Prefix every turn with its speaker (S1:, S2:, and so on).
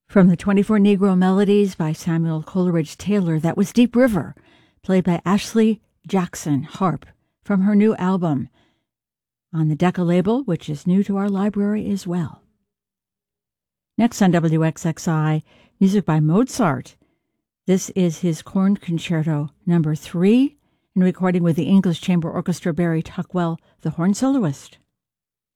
S1: From the 24 Negro Melodies by Samuel Coleridge Taylor, that was Deep River, played by Ashley Jackson, harp, from her new album on the Decca label, which is new to our library as well. Next on WXXI, music by Mozart. This is his Corn Concerto No. 3, in recording with the English Chamber Orchestra, Barry Tuckwell, the horn soloist.